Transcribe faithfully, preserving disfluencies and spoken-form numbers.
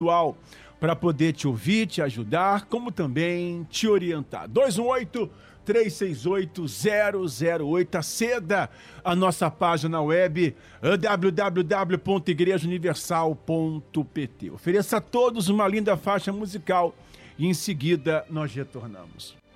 para poder te ouvir, te ajudar, como também te orientar. dois um oito, três seis oito, zero zero oito. Aceda a nossa página web w w w ponto igreja universal ponto p t. Ofereça a todos uma linda faixa musical e em seguida nós retornamos.